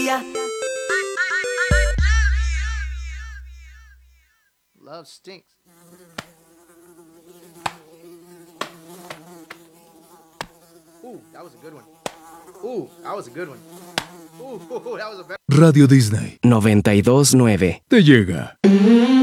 día. Love stinks. Ooh, that was a good one. Ooh, that was a good one. Ooh, that was a better. Radio Disney 92.9 te llega.